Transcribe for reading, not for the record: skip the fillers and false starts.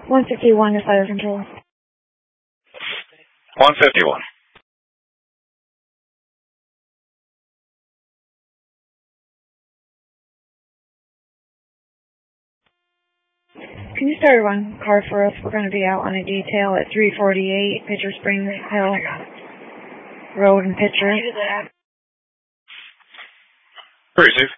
151 to fire control. 151. Can you start one car for us? We're going to be out on a detail at 348 Pitcher Springs Hill Road in Pitcher. Receive.